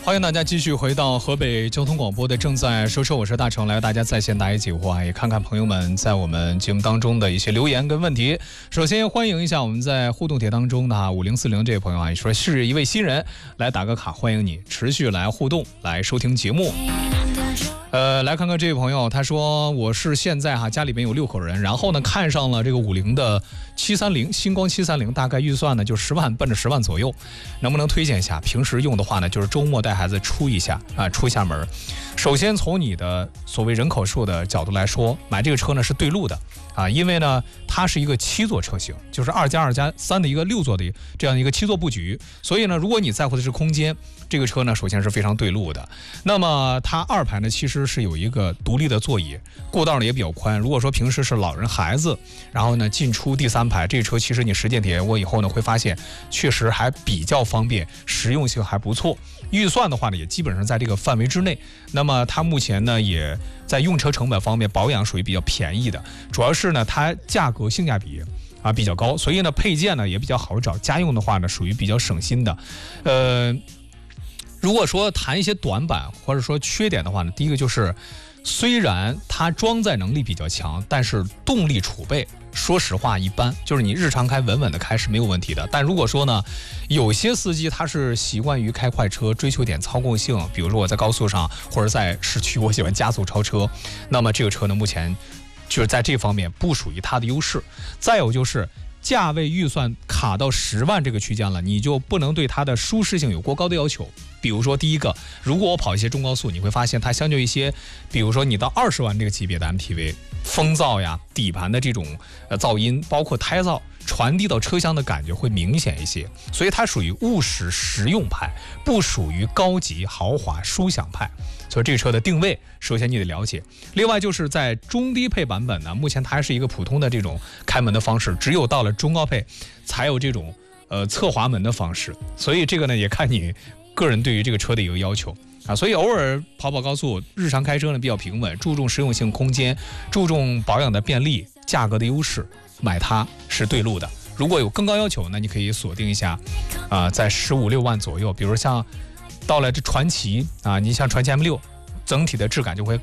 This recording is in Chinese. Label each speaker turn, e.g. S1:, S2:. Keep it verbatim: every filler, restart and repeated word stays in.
S1: 欢迎大家继续回到河北交通广播的正在说车，我是大成，来为大家在线答疑解惑啊，也看看朋友们在我们节目当中的一些留言跟问题。首先欢迎一下我们在互动帖当中的五零四零这位朋友啊，你说是一位新人，来打个卡，欢迎你持续来互动，来收听节目。呃，来看看这位朋友，他说我是现在哈家里边有六口人，然后呢看上了这个五菱的七三零，星光七三零，大概预算呢就十万，奔着十万左右，能不能推荐一下？平时用的话呢，就是周末带孩子出一下啊，出一下门。首先从你的所谓人口数的角度来说，买这个车呢是对路的啊，因为呢它是一个七座车型，就是二加二加三的一个六座的这样一个七座布局，所以呢，如果你在乎的是空间，这个车呢首先是非常对路的。那么它二排呢其实是有一个独立的座椅，过道呢也比较宽。如果说平时是老人孩子，然后呢进出第三排，这个车其实你实践体验过以后呢，会发现确实还比较方便，实用性还不错。预算的话呢，也基本上在这个范围之内。那么它目前呢，也在用车成本方面，保养属于比较便宜的，主要是呢它价格性价比啊比较高，所以呢配件呢也比较好找。家用的话呢，属于比较省心的。呃，如果说谈一些短板或者说缺点的话呢，第一个就是虽然它装载能力比较强，但是动力储备说实话一般，就是你日常开稳稳的开是没有问题的。但如果说呢，有些司机他是习惯于开快车，追求点操控性，比如说我在高速上或者在市区，我喜欢加速超车，那么这个车呢目前就是在这方面不属于它的优势。再有就是价位预算卡到十万这个区间了，你就不能对它的舒适性有过高的要求。比如说第一个，如果我跑一些中高速，你会发现它相对一些，比如说你到二十万这个级别的 M P V， 风噪呀、底盘的这种呃噪音，包括胎噪传递到车厢的感觉会明显一些，所以它属于务实实用派，不属于高级豪华舒享派。所以这个车的定位，首先你得了解。另外就是在中低配版本呢，目前它还是一个普通的这种开门的方式，只有到了中高配才有这种呃侧滑门的方式。所以这个呢也看你个人对于这个车的一个要求啊。所以偶尔跑跑高速，日常开车呢比较平稳，注重实用性、空间，注重保养的便利、价格的优势，买它是对路的。如果有更高要求，那你可以锁定一下啊、呃，在十五六万左右，比如像到了这传祺啊，你像传祺 M 六，整体的质感就会